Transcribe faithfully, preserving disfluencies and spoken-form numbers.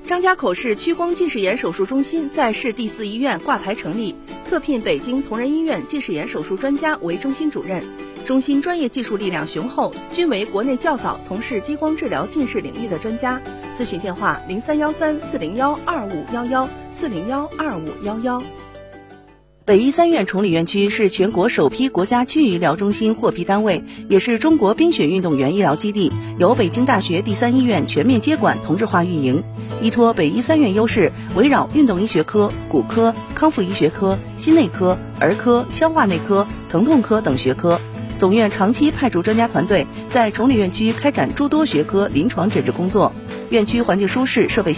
张家口市屈光近视眼手术中心在市第四医院挂牌成立，特聘北京同仁医院近视眼手术专家为中心主任。中心专业技术力量雄厚，均为国内较早从事激光治疗近视领域的专家。咨询电话：零三幺三四零幺二五幺幺四零幺二五幺幺。北医三院崇礼院区是全国首批国家区域医疗中心获批单位，也是中国冰雪运动员医疗基地，由北京大学第三医院全面接管同质化运营。依托北医三院优势，围绕运动医学科、骨科、康复医学科、心内科、儿科、消化内科、疼痛科等学科，总院长期派驻专家团队在崇礼院区开展诸多学科临床诊治工作。院区环境舒适，设备